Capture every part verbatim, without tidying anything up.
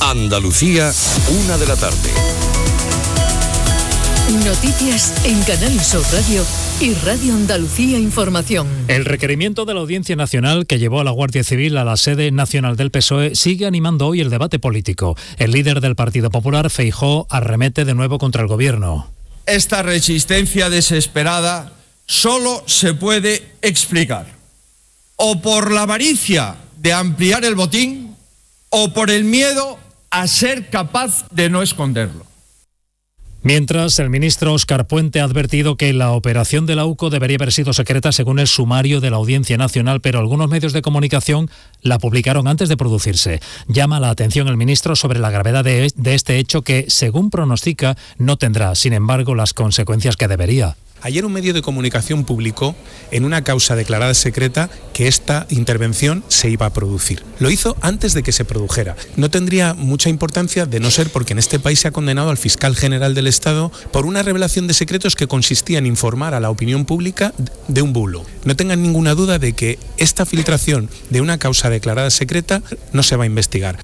Andalucía, una de la tarde. Noticias en Canal Sur Radio y Radio Andalucía Información. El requerimiento de la Audiencia Nacional que llevó a la Guardia Civil a la sede nacional del P S O E sigue animando hoy el debate político. El líder del Partido Popular, Feijóo, arremete de nuevo contra el gobierno. Esta resistencia desesperada solo se puede explicar o por la avaricia de ampliar el botín o por el miedo a ser capaz de no esconderlo. Mientras, el ministro Óscar Puente ha advertido que la operación de la U C O debería haber sido secreta según el sumario de la Audiencia Nacional, pero algunos medios de comunicación la publicaron antes de producirse. Llama la atención el ministro sobre la gravedad de, de este hecho que, según pronostica, no tendrá, sin embargo, las consecuencias que debería. Ayer un medio de comunicación publicó en una causa declarada secreta que esta intervención se iba a producir. Lo hizo antes de que se produjera. No tendría mucha importancia de no ser porque en este país se ha condenado al fiscal general del Estado por una revelación de secretos que consistía en informar a la opinión pública de un bulo. No tengan ninguna duda de que esta filtración de una causa declarada secreta no se va a investigar.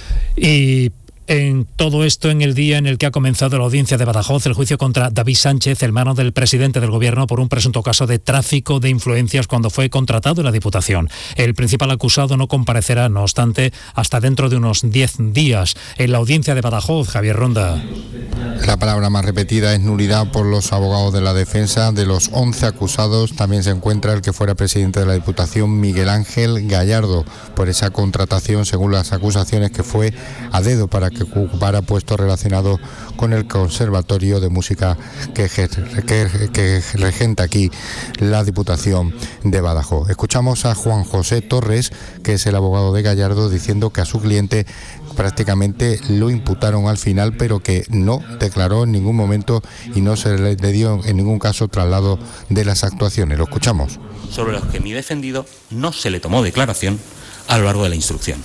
Y en todo esto, en el día en el que ha comenzado la audiencia de Badajoz, el juicio contra David Sánchez, hermano del presidente del gobierno, por un presunto caso de tráfico de influencias cuando fue contratado en la Diputación. El principal acusado no comparecerá, no obstante, hasta dentro de unos diez días. En la audiencia de Badajoz, Javier Ronda. La palabra más repetida es nulidad por los abogados de la defensa. De los once acusados también se encuentra el que fuera presidente de la Diputación, Miguel Ángel Gallardo, por esa contratación, según las acusaciones, que fue a dedo para que que ocupara puestos relacionados con el Conservatorio de Música que, que, que regenta aquí la Diputación de Badajoz. Escuchamos a Juan José Torres, que es el abogado de Gallardo, diciendo que a su cliente prácticamente lo imputaron al final, pero que no declaró en ningún momento y no se le dio en ningún caso traslado de las actuaciones. Lo escuchamos. Sobre los que mi defendido no se le tomó declaración a lo largo de la instrucción.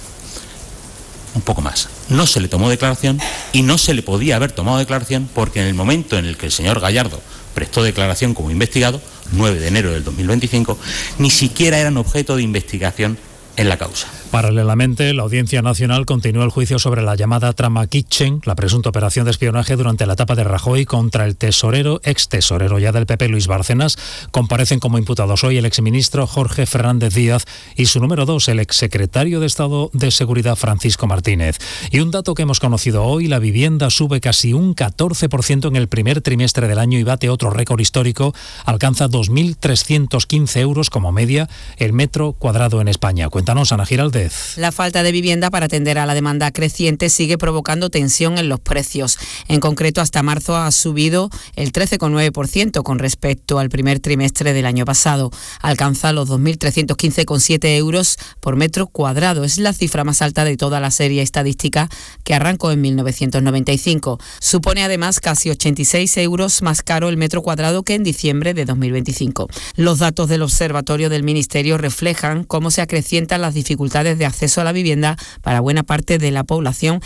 Un poco más. No se le tomó declaración y no se le podía haber tomado declaración porque en el momento en el que el señor Gallardo prestó declaración como investigado, nueve de enero del dos mil veinticinco, ni siquiera eran objeto de investigación en la causa. Paralelamente, la Audiencia Nacional continúa el juicio sobre la llamada trama Kitchen, la presunta operación de espionaje durante la etapa de Rajoy contra el tesorero, ex tesorero ya del P P, Luis Bárcenas. Comparecen como imputados hoy el exministro Jorge Fernández Díaz y su número dos, el exsecretario de Estado de Seguridad Francisco Martínez. Y un dato que hemos conocido hoy, la vivienda sube casi un catorce por ciento en el primer trimestre del año y bate otro récord histórico, alcanza dos mil trescientos quince euros como media el metro cuadrado en España. Cuéntanos, Ana Giraldez. La falta de vivienda para atender a la demanda creciente sigue provocando tensión en los precios. En concreto, hasta marzo ha subido el trece coma nueve por ciento con respecto al primer trimestre del año pasado. Alcanza los dos mil trescientos quince coma siete euros por metro cuadrado. Es la cifra más alta de toda la serie estadística que arrancó en mil novecientos noventa y cinco. Supone además casi ochenta y seis euros más caro el metro cuadrado que en diciembre de dos mil veinticinco. Los datos del Observatorio del Ministerio reflejan cómo se acrecientan las dificultades de acceso a la vivienda para buena parte de la población